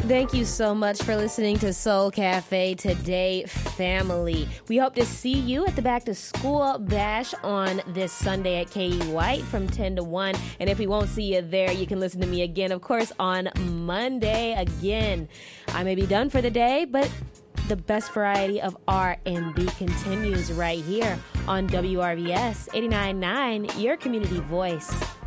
Thank you so much for listening to Soul Cafe today, family. We hope to see you at the Back to School Bash on this Sunday at KE White from 10 to 1. And if we won't see you there, you can listen to me again, of course, on Monday. Again, I may be done for the day, but the best variety of R&B continues right here on WRVS 89.9, your community voice.